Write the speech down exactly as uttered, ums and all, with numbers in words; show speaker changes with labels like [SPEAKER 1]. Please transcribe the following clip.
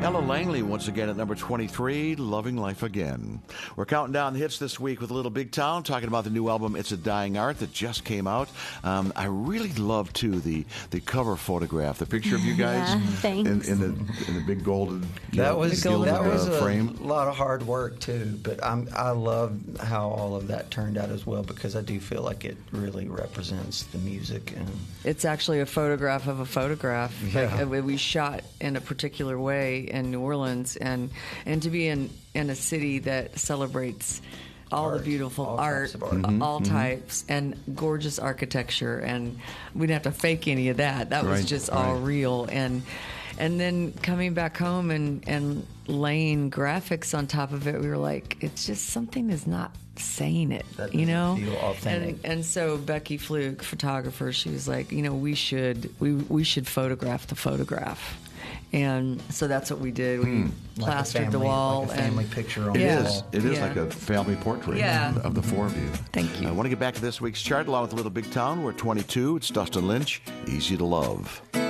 [SPEAKER 1] Ella Langley once again at number twenty-three, Loving Life Again. We're counting down the hits this week with Little Big Town, talking about the new album It's a Dying Art that just came out. Um, I really love, too, the, the cover photograph, the picture of you guys
[SPEAKER 2] Yeah, thanks.
[SPEAKER 1] in, in, the, in the big golden you
[SPEAKER 3] That
[SPEAKER 1] know,
[SPEAKER 3] was
[SPEAKER 1] gilded,
[SPEAKER 3] that was
[SPEAKER 1] uh,
[SPEAKER 3] a
[SPEAKER 1] frame.
[SPEAKER 3] lot of hard work too, but I'm I love how all of that turned out as well, because I do feel like it really represents the music. And
[SPEAKER 4] It's actually a photograph of a photograph.
[SPEAKER 3] Yeah.
[SPEAKER 4] Like, uh, we shot in a particular way in New Orleans, and and to be in in a city that celebrates all
[SPEAKER 3] Art,
[SPEAKER 4] the beautiful
[SPEAKER 3] all
[SPEAKER 4] art,
[SPEAKER 3] types of art.
[SPEAKER 4] uh, all types, and gorgeous architecture, and we didn't have to fake any of that. That was
[SPEAKER 1] Right,
[SPEAKER 4] just all
[SPEAKER 1] right.
[SPEAKER 4] real. And and then coming back home and and laying graphics on top of it, we were like, it's just something is not saying it,
[SPEAKER 3] That
[SPEAKER 4] you
[SPEAKER 3] doesn't
[SPEAKER 4] know.
[SPEAKER 3] feel authentic.
[SPEAKER 4] And, and so Becky Fluke, photographer, she was like, you know, we should we we should photograph the photograph. And so that's what we did. We
[SPEAKER 3] like a
[SPEAKER 4] plastered
[SPEAKER 3] family,
[SPEAKER 4] the wall.
[SPEAKER 3] like a family
[SPEAKER 4] and,
[SPEAKER 3] picture on
[SPEAKER 1] It
[SPEAKER 3] the
[SPEAKER 4] Yeah.
[SPEAKER 1] is.
[SPEAKER 3] wall.
[SPEAKER 1] It is
[SPEAKER 4] Yeah.
[SPEAKER 1] like a family portrait
[SPEAKER 4] Yeah.
[SPEAKER 1] of, of the four of you.
[SPEAKER 4] Thank you.
[SPEAKER 1] I want to get back to this week's chart along with Little Big Town. We're at twenty-two. It's Dustin Lynch, Easy to Love.